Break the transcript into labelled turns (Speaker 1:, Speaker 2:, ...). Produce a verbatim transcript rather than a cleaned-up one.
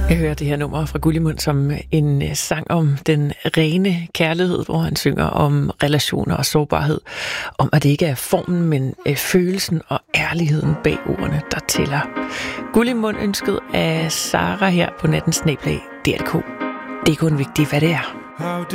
Speaker 1: Jeg hører det her nummer fra Gullimund som en sang om den rene kærlighed, hvor han synger om relationer og sårbarhed, om at det ikke er formen, men følelsen og ærligheden bag ordene, der tæller. Gullimund ønsket af Sara her på nattens snabel-a D R K. Det er kun vigtigt, hvad det er.